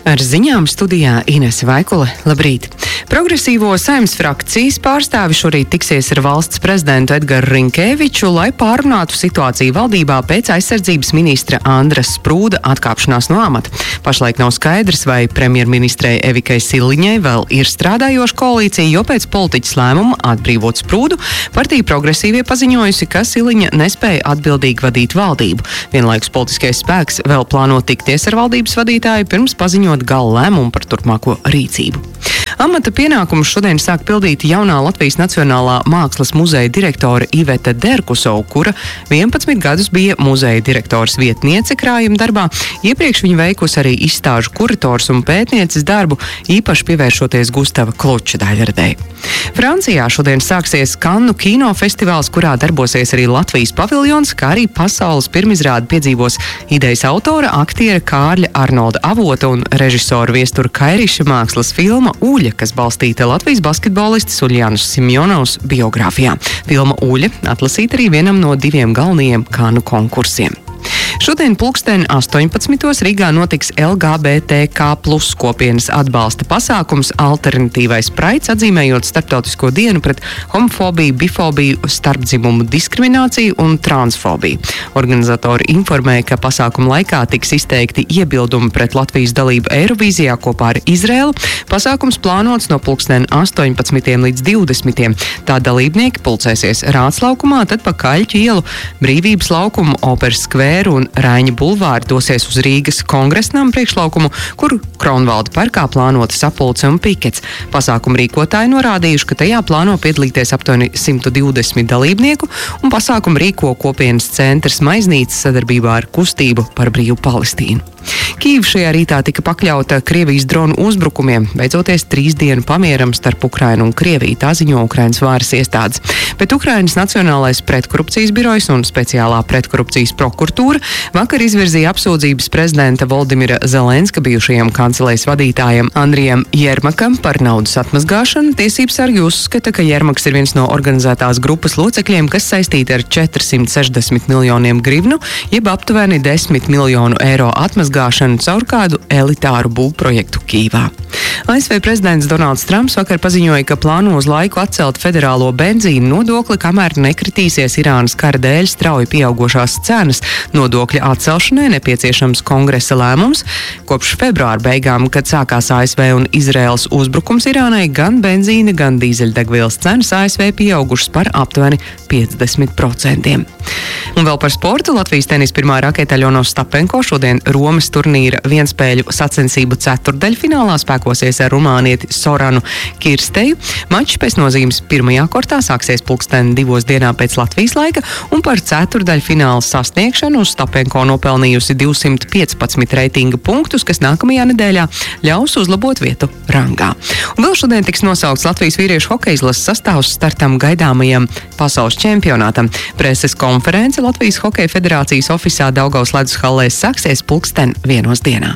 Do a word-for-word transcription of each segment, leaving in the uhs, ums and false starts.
Ar ziņām studijā Inese Vaikule. Labrīt! Progresīvo Saeimas frakcijas pārstāvi šorīt tiksies ar valsts prezidentu Edgaru Rinkēviču, lai pārunātu situāciju valdībā pēc aizsardzības ministra Andras Sprūda atkāpšanās no amata. Pašlaik nav skaidrs, vai premjerministrei Evikai Siliņai vēl ir strādājoša koalīcija, jo pēc politiķas lēmuma atbrīvot Sprūdu partija progresīvie paziņojusi, ka Siliņa nespēja atbildīgi vadīt valdību. Vienlaikus politiskais spēks vēl plāno tikties ar valdības vadītāju pirms paziņot gala lēmumu par turpmāko rīcību. Amata pienākumus šodien sāk pildīt jaunā Latvijas Nacionālā mākslas muzeja direktore Iveta Derkusova, kura vienpadsmit gadus bija muzeja direktores vietniece krājuma darbā. Iepriekš viņa veikusi arī izstāžu kurators un pētnieces darbu, īpaši pievēršoties Gustava Kluča daļradei. Francijā šodien sāksies Kannu kinofestivāls, kurā darbosies arī Latvijas paviljons, kā arī pasaules pirmizrādi piedzīvos idejas autora, aktiera Kārļa Arnolda Avota un režisora Viestura Kairiša mākslas filma Uļa, kas balstīta Latvijas basketbolistas Uļjanas Simjonovas biogrāfijā. Filma Uļa atlasīta arī vienam no diviem galvenajiem Kannu konkursiem. Šodien pulksten astoņpadsmitos Rīgā notiks L G B T K plus kopienas atbalsta pasākums Alternatīvais praids, atzīmējot starptautisko dienu pret homofobiju, bifobiju, starpdzimumu diskrimināciju un transfobiju. Organizatori informēja, ka pasākuma laikā tiks izteikti iebildumi pret Latvijas dalību Eirovīzijā kopā ar Izrēlu. Pasākums plānots no pulksten astoņpadsmitiem līdz divdesmitiem. Tā dalībnieki pulcēsies Rātslaukumā, tad pa Kaļķu ielu, Brīvības laukumu, Operas skvēru un Raiņa bulvāri dosies uz Rīgas kongresnam priekšlaukumu, kur Kronvalda parkā plānota sapulce un pikets. Pasākumu rīkotāji norādījuši, ka tajā plāno piedalīties aptuveni simt divdesmit dalībnieku, un pasākumu rīko kopienas centrs Maiznīca sadarbībā ar kustību par brīvu Palestīnu. Kīva šajā rītā tika pakļauta Krievijas dronu uzbrukumiem, beidzoties trīs dienu pamieram starp Ukrainu un Krieviju, tā ziņo Ukrainas varas iestādes. Bet Ukrainas Nacionālais pretkorupcijas birojs un speciālā pretkorupcijas prokuratūra vakar izvirzīja apsūdzības prezidenta Voldimira Zelenska bijušajam kancelējas vadītājam Andrijam Jermakam par naudas atmazgāšanu. Tiesības sargi uzskata, ka Jermaks ir viens no organizētās grupas locekļiem, kas saistīti ar četrsimt sešdesmit miljoniem grivnu, jeb aptuveni desmit miljonu eiro atmazgāšanu caur kādu elitāru būvprojektu Kīvā. A S V prezidents Donalds Trumps vakar paziņoja, ka plāno uz laiku atcelt federālo benzīnu nodokli, kamēr nekritīsies Irānas kara dēļ strauji pieaugošās cenas. Nodokļa atcelšanai nepieciešams kongresa lēmums. Kopš februāra beigām, kad sākās A S V un Izraēlas uzbrukums Irānai, gan benzīna, gan dīzeļdegvielas cenas A S V pieaugušas par aptuveni piecdesmit procentiem. Un vēl par sportu. Latvijas tenisa pirmā rakete Aļona Ostapenko šodien Romas turnīra vienspēļu sacensību ceturtdaļfinālā spēkosies ar rumānieti Soranu Kirsteju. Mačs pēc nozīmes pirmajā kortā sāksies pulksten divos dienā pēc Latvijas laika, un par ceturtdaļfināla sasniegšanu Ostapenko nopelnījusi divsimt piecpadsmit reitinga punktus, kas nākamajā nedēļā ļaus uzlabot vietu rangā. Un vēl šodien tiks nosaukts Latvijas vīriešu hokeja izlases sastāvs startam gaidāmajam pasaules čempionātam. Preses konference Latvijas Hokeja federācijas ofisā Daugavas ledus hallē sāksies pulksten vienos dienā.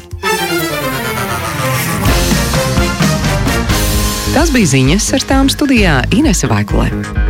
Tas bija ziņas, ar tām studijā Inese Vaikule.